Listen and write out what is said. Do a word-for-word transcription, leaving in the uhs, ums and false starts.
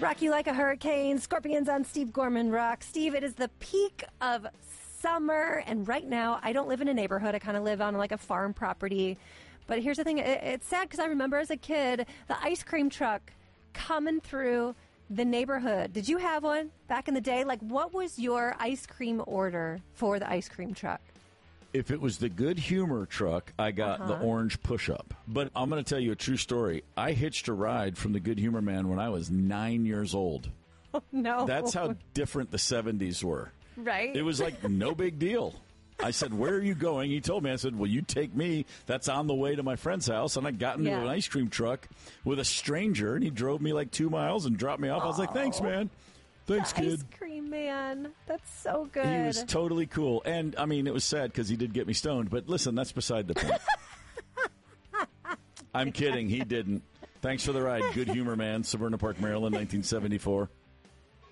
Rock You Like a Hurricane, Scorpions on Steve Gorman Rock. Steve, it is the peak of summer, and right now I don't live in a neighborhood. I kind of live on like a farm property. But here's the thing. It, it's sad because I remember as a kid, the ice cream truck coming through the neighborhood. Did you have one back in the day? Like, what was your ice cream order for the ice cream truck? If it was the Good Humor truck, I got Uh-huh. the orange push-up. But I'm going to tell you a true story. I hitched a ride from the Good Humor Man when I was nine years old. Oh, no. That's how different the seventies were. Right? It was like no big deal. I said, where are you going? He told me. I said, well, you take me. That's on the way to my friend's house. And I got into Yeah. an ice cream truck with a stranger, and he drove me like two miles and dropped me off. I was like, thanks, man. Thanks, the kid. Ice cream man. That's so good. He was totally cool. And, I mean, it was sad because he did get me stoned. But listen, that's beside the point. I'm kidding. He didn't. Thanks for the ride. Good Humor Man, Severna Park, Maryland, nineteen seventy-four.